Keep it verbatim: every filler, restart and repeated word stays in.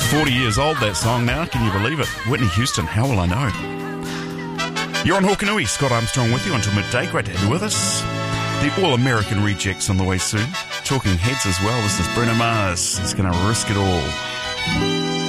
forty years old, that song now. Can you believe it? Whitney Houston, How Will I Know? You're on Hawkanui. Scott Armstrong with you until midday. Great to have you with us. The All-American Rejects on the way soon. Talking Heads as well. This is Bruno Mars. He's going to risk it all.